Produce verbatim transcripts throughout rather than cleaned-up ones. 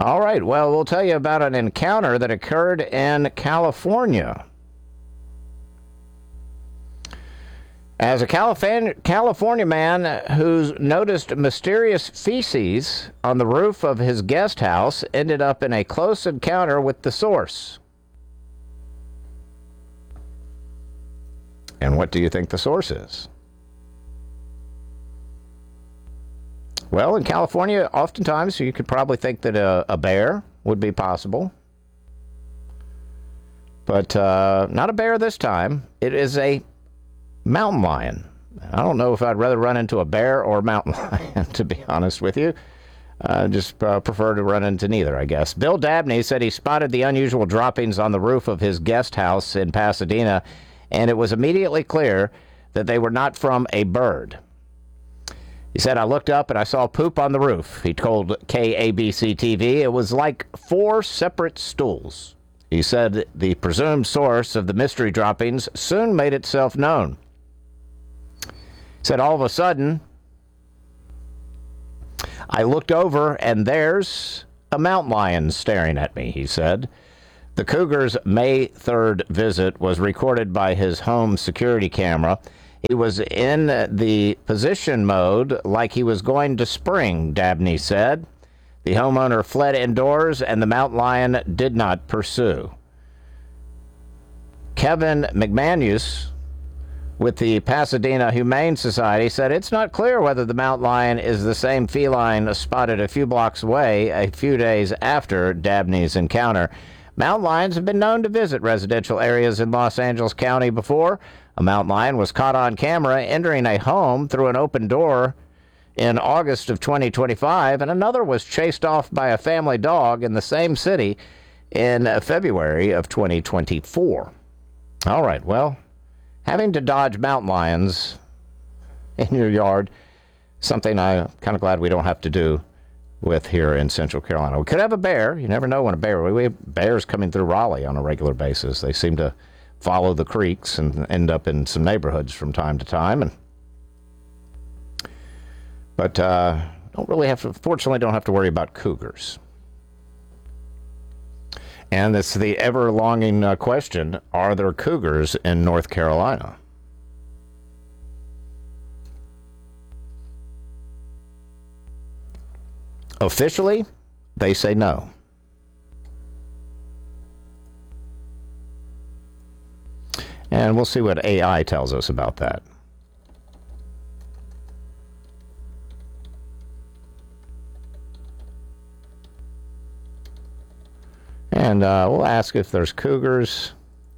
All right, well, we'll tell you about an encounter that occurred in California. As a California man who's noticed mysterious feces on the roof of his guest house ended up in a close encounter with the source. And what do you think the source is? Well, in California, oftentimes you could probably think that a, a bear would be possible. But uh, not a bear this time. It is a mountain lion. I don't know if I'd rather run into a bear or a mountain lion, to be honest with you. I uh, just uh, prefer to run into neither, I guess. Bill Dabney said he spotted the unusual droppings on the roof of his guest house in Pasadena, and it was immediately clear that they were not from a bird. He said, I looked up and I saw poop on the roof. He told K A B C T V it was like four separate stools. He said the presumed source of the mystery droppings soon made itself known. He said, all of a sudden, I looked over and there's a mountain lion staring at me, he said. The cougar's May third visit was recorded by his home security camera. He was in the position mode like he was going to spring, Dabney said. The homeowner fled indoors and the mountain lion did not pursue. Kevin McManus with the Pasadena Humane Society said it's not clear whether the mountain lion is the same feline spotted a few blocks away a few days after Dabney's encounter. Mountain lions have been known to visit residential areas in Los Angeles County before. A mountain lion was caught on camera entering a home through an open door in August of twenty twenty-five, and another was chased off by a family dog in the same city in February of twenty twenty-four. All right, well, having to dodge mountain lions in your yard, something I'm kind of glad we don't have to do with here in Central Carolina. We could have a bear. You never know when a bear, we have bears coming through Raleigh on a regular basis. They seem to follow the creeks and end up in some neighborhoods from time to time. And but uh, don't really have to, fortunately, don't have to worry about cougars. And it's the ever-longing uh, question, are there cougars in North Carolina? Officially, they say no. And we'll see what A I tells us about that. And uh, we'll ask if there's cougars.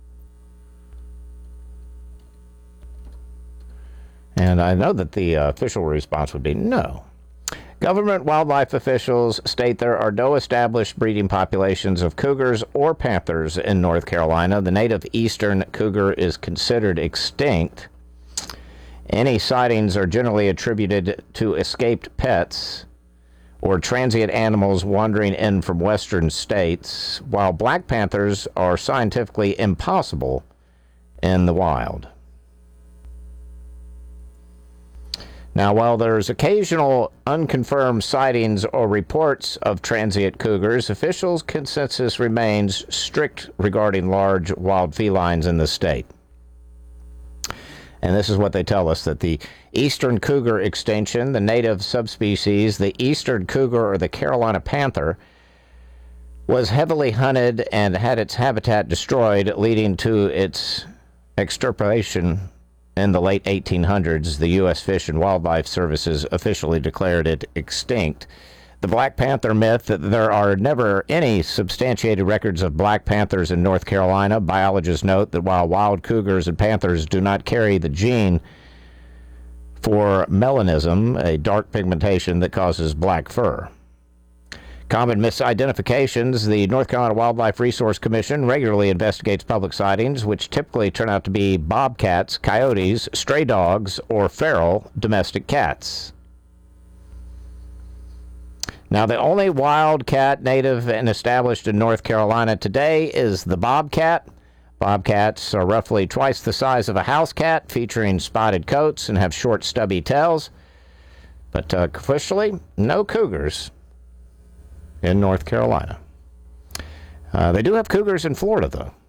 And I know that the uh, official response would be no. Government wildlife officials state there are no established breeding populations of cougars or panthers in North Carolina. The native eastern cougar is considered extinct. Any sightings are generally attributed to escaped pets or transient animals wandering in from western states, while black panthers are scientifically impossible in the wild. Now, while there's occasional unconfirmed sightings or reports of transient cougars, officials' consensus remains strict regarding large wild felines in the state. And this is what they tell us, that the eastern cougar extinction, the native subspecies, the eastern cougar or the Carolina panther, was heavily hunted and had its habitat destroyed, leading to its extirpation. In the late eighteen hundreds, the U S Fish and Wildlife Services officially declared it extinct. The Black Panther myth, that there are never any substantiated records of black panthers in North Carolina. Biologists note that while wild cougars and panthers do not carry the gene for melanism, a dark pigmentation that causes black fur. Common misidentifications. The North Carolina Wildlife Resource Commission regularly investigates public sightings, which typically turn out to be bobcats, coyotes, stray dogs, or feral domestic cats. Now, the only wild cat native and established in North Carolina today is the bobcat. Bobcats are roughly twice the size of a house cat, featuring spotted coats and have short, stubby tails. But uh, officially, no cougars in North Carolina. Uh, they do have cougars in Florida, though.